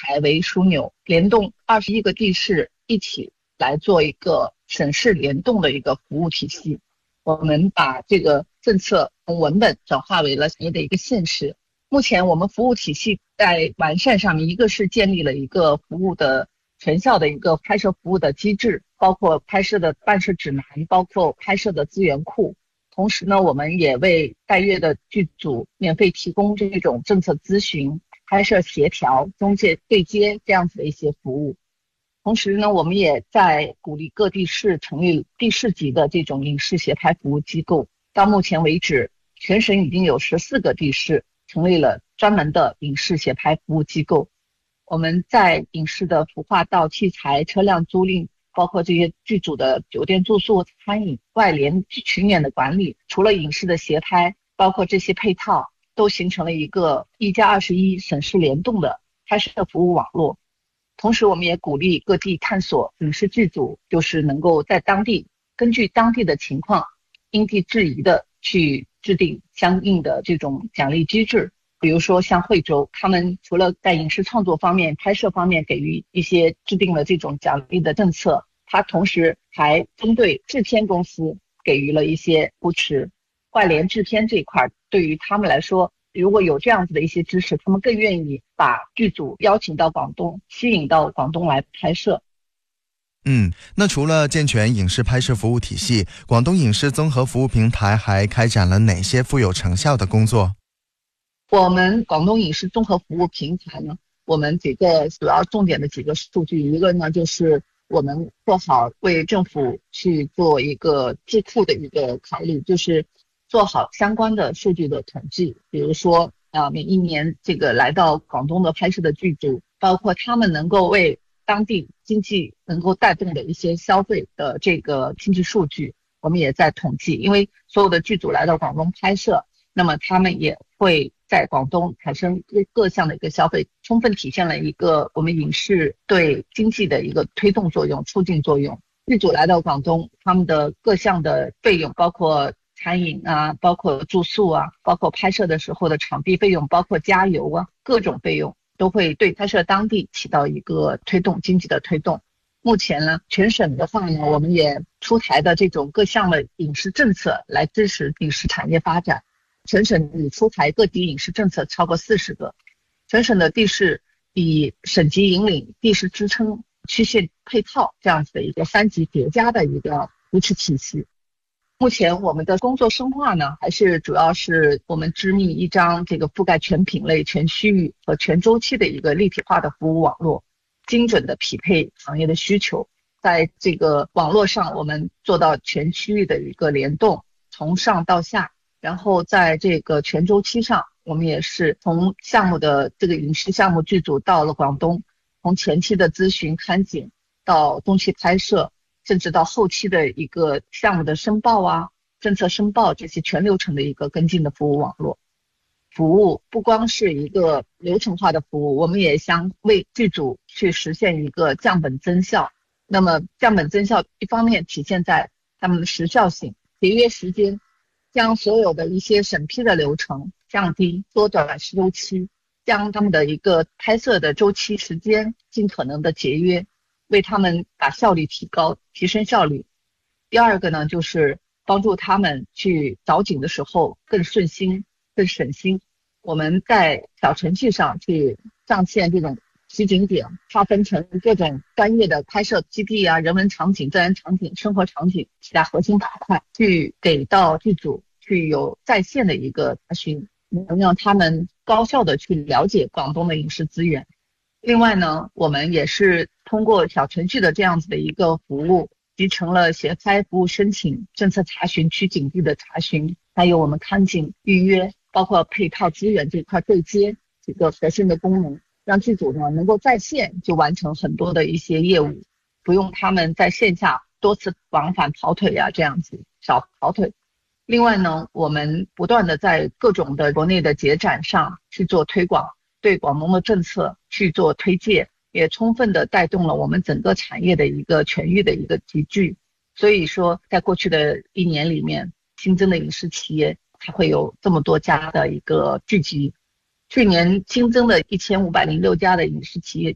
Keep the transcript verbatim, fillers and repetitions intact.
台为枢纽，联动二十一个地市一起来做一个省市联动的一个服务体系。我们把这个政策从文本转化为了产业的一个现实。目前我们服务体系在完善上面，一个是建立了一个服务的全校的一个拍摄服务的机制，包括拍摄的办事指南，包括拍摄的资源库。同时呢，我们也为待阅的剧组免费提供这种政策咨询、拍摄协调、中介对接这样子的一些服务。同时呢，我们也在鼓励各地市成立地市级的这种影视协拍服务机构。到目前为止，全省已经有十四个地市成立了专门的影视协拍服务机构。我们在影视的服化道、器材、车辆租赁，包括这些剧组的酒店住宿、餐饮、外联群演的管理，除了影视的协拍，包括这些配套，都形成了一个一加二十一省市联动的拍摄服务网络。同时我们也鼓励各地探索影视剧组，就是能够在当地根据当地的情况因地制宜的去制定相应的这种奖励机制。比如说像惠州，他们除了在影视创作方面、拍摄方面给予一些制定了这种奖励的政策，它同时还针对制片公司给予了一些扶持。外联制片这一块对于他们来说，如果有这样子的一些支持，他们更愿意把剧组邀请到广东，吸引到广东来拍摄。 嗯，那除了健全影视拍摄服务体系，广东影视综合服务平台还开展了哪些富有成效的工作？ 我们广东影视综合服务平台呢，我们几个主要重点的几个数据，一个呢就是我们做好为政府去做一个智库的一个考虑，就是做好相关的数据的统计。比如说啊，每一年这个来到广东的拍摄的剧组，包括他们能够为当地经济能够带动的一些消费的这个经济数据，我们也在统计。因为所有的剧组来到广东拍摄，那么他们也会在广东产生各项的一个消费，充分体现了一个我们影视对经济的一个推动作用、促进作用。剧组来到广东，他们的各项的费用，包括餐饮啊，包括住宿啊，包括拍摄的时候的场地费用，包括加油啊，各种费用都会对拍摄当地起到一个推动经济的推动。目前呢，全省的话呢，我们也出台的这种各项的影视政策来支持影视产业发展。全省已出台各地影视政策超过四十个，全省的地市以省级引领、地市支撑、区县配套这样子的一个三级叠加的一个扶持体系。目前我们的工作深化呢，还是主要是我们织密一张这个覆盖全品类、全区域和全周期的一个立体化的服务网络，精准的匹配行业的需求。在这个网络上，我们做到全区域的一个联动，从上到下。然后在这个全周期上，我们也是从项目的这个影视项目剧组到了广东，从前期的咨询看景到中期拍摄，甚至到后期的一个项目的申报啊、政策申报，这些全流程的一个跟进的服务网络。服务不光是一个流程化的服务，我们也想为剧组去实现一个降本增效。那么降本增效一方面体现在他们的时效性，节约时间，将所有的一些审批的流程降低，缩短周期，将他们的一个拍摄的周期时间尽可能的节约，为他们把效率提高，提升效率。第二个呢，就是帮助他们去找景的时候更顺心、更省心。我们在小程序上去上线这种取景点，划分成各种专业的拍摄基地啊、人文场景、自然场景、生活场景几大核心板块，去给到剧组去有在线的一个查询，能让他们高效的去了解广东的影视资源。另外呢，我们也是通过小程序的这样子的一个服务，集成了协拍服务申请、政策查询、取景地的查询，还有我们看景预约，包括配套资源这块对接几个核心的功能，让剧组呢能够在线就完成很多的一些业务，不用他们在线下多次往返跑腿啊，这样子少跑腿。另外呢，我们不断的在各种的国内的节展上去做推广，对广东的政策去做推介，也充分的带动了我们整个产业的一个全域的一个集聚。所以说在过去的一年里面，新增的影视企业它会有这么多家的一个聚集。去年新增的一千五百零六家的影视企业